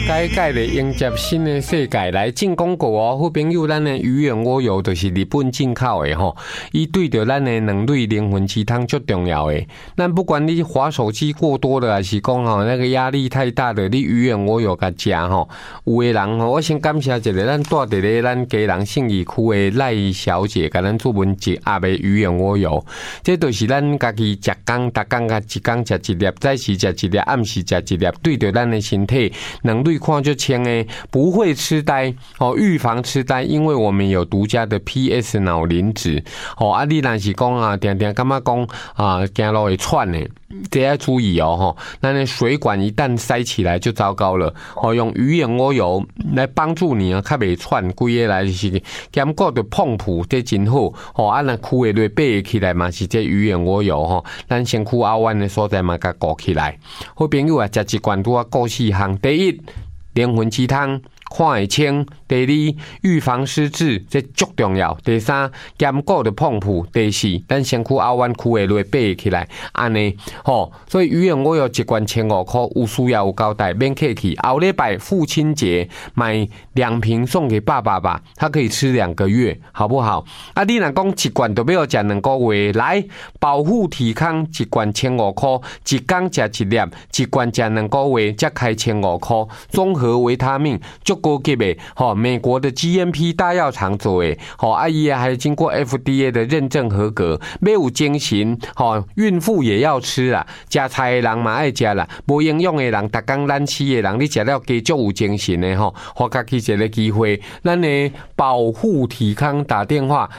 改的迎接新的世界来进广告哦，好朋友，咱的鱼圆我有就是日本进口的吼，伊对着咱的两类灵魂鸡汤最重要的。咱不管你滑手机过多的，还是讲吼那个压力太大的，你鱼圆我有甲食吼。有的人吼，我先感谢一下咱住伫咧咱基隆信义区的赖小姐，甲咱做文一盒的鱼圆我有，这就是咱家己食工，逐工甲一工食一粒，早时食一粒，暗时食一粒，对着咱的身体两类看就清的，不会痴呆哦，预防痴呆，因为我们有独家的 PS 脑磷脂哦。啊，你若是讲啊，定定感觉讲啊，走路会喘的，这要注意哦吼。那呢水管一旦塞起来就糟糕了哦。用鱼眼窝油来帮助你啊，较袂喘，规个来是兼顾着碰扑，这真好哦。啊，那躯会落背起来嘛，是这鱼眼窝油吼，咱身躯后弯的所在嘛，甲顾起来。好朋友啊，食一罐拄啊，顾四项，第一。灵魂鸡汤看会清，第二预防失智，这足重要。第三兼顾的碰扑，第四咱身躯后弯躯会落背起来，安尼吼。所以鱼圆我有一罐1500块，有需要有交代免客气。后礼拜父亲节买2瓶送给爸爸吧，他可以吃2个月，好不好？啊，你若讲一罐就要食2个月，来保护体康，一罐1500块，一天食一粒，一罐食2个月，才开1500块，综合维他命足高级的，吼，美国的 GMP 大药厂做的，吼，阿姨还经过 FDA 的认证合格，要有精神，吼，孕妇也要吃啦，食菜的人嘛爱食啦，无营养的人，逐工懒死的人，你食了加足有精神的吼，互家己一个机会，咱的保护体康打电话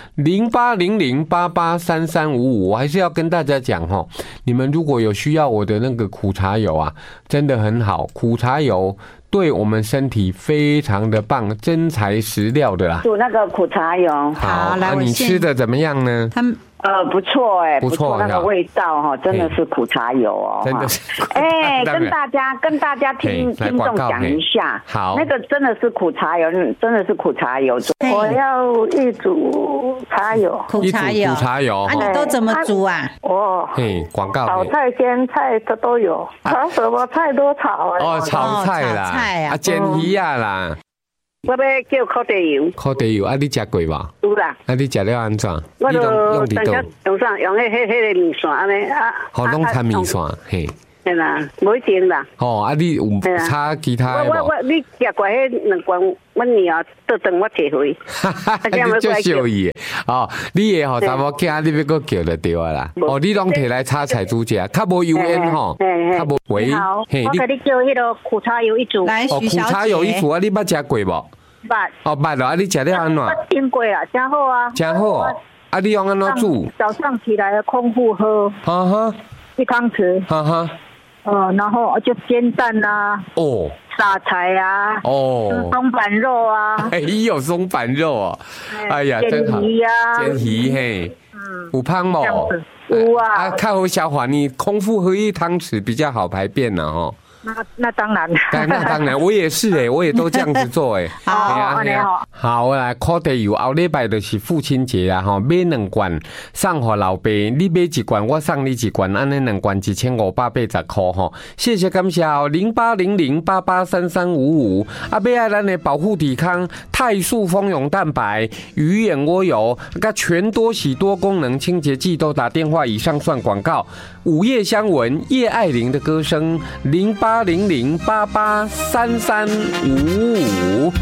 0800883355，我还是要跟大家讲吼，你们如果有需要我的那个苦茶油啊，真的很好，苦茶油。对我们身体非常的棒，真材实料的啦。 煮那个苦茶油， 好，来，你吃的怎么样呢？ 不错哎，不错，那个味道哈，真的是苦茶油哦， 真的是。 哎，跟大家听众讲一下， 好， 那个真的是苦茶油，真的是苦茶油。我要一煮茶油， 苦茶油，苦茶油。 啊，你都怎么煮啊？ 广告。 炒菜、鲜菜的都有，炒什么菜都炒哎。 哦，炒菜啦，啊，煎鱼啊啦。 我要叫烤地油， 烤地油啊！你食过无？ 有啦。 啊，你食了安怎？ 我就用上用迄个面线安尼啊。 好，拢掺面线，嘿。 是啦，无一定啦。 哦，啊，你有炒其他的无？ 你食过迄2罐，阮娘啊，倒等我摕回。 你足秀伊哦，你的吼查某囝，你要搁叫就对啊啦。哦，你拢摕来炒菜煮食，较无油烟吼，较无肥。 好，我给你叫迄个苦茶油一组。 来， 苦茶油一组啊，你捌食过无？ 捌。 哦，捌了啊，你食了安怎？ 听过啦，真好啊。 真好。啊，你用安怎煮？ 早上起来空腹喝。 哈哈。 1汤匙。 哈哈。 然后就煎蛋啊。哦。沙菜啊。哦。松板肉啊。 哎，有松板肉哦。哎呀，真好。煎鱼啊。煎鱼嘿。有胖冇？ 有啊。 啊，较好消化，你空腹喝1汤匙比较好排便呐吼。 那当然， 那当然，我也是哎，我也都这样子做哎。好来，烤地油后礼拜就是父亲节啊，吼，买2罐送给老爸，你买1罐，我送你1罐，安尼2罐1580块吼。谢谢感谢哦，0800883355，啊，买爱咱的保护体康肽素蜂蛹蛋白、鱼眼窝油、甲全多喜多功能清洁剂都打电话以上算广告。午夜相闻，叶爱玲的歌声，0800883355。